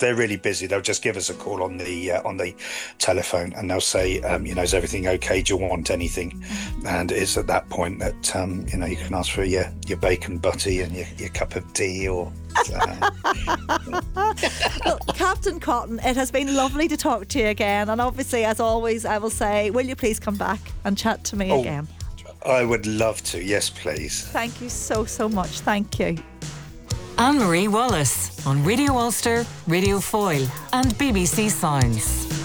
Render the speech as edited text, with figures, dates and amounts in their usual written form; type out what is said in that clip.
they're really busy, they'll just give us a call on the telephone, and they'll say, is everything okay? Do you want anything? And it's at that point that you can ask for your bacon butty and your cup of tea, or. Well, Captain Cotton, it has been lovely to talk to you again, and obviously, as always, I will say, will you please come back and chat to me again? I would love to. Yes, please. Thank you so much. Thank you. Anne Marie Wallace on Radio Ulster, Radio Foyle and BBC Sounds.